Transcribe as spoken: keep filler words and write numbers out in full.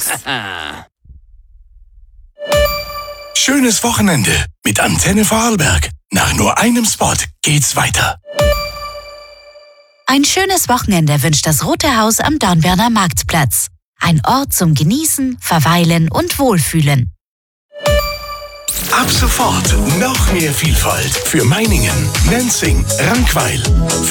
Podcast. Schönes Wochenende mit Antenne Vorarlberg. Nach nur einem Spot geht's weiter. Ein schönes Wochenende wünscht das Rote Haus am Dornbirner Marktplatz. Ein Ort zum Genießen, Verweilen und Wohlfühlen. Ab sofort noch mehr Vielfalt für Meiningen, Nenzing, Rankweil.